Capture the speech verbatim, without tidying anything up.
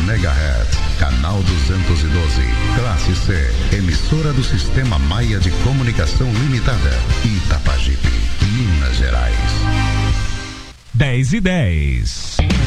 megahertz, canal duzentos e doze, classe C, emissora do Sistema Maia de Comunicação Limitada, Itapajipe, Minas Gerais. dez e dez.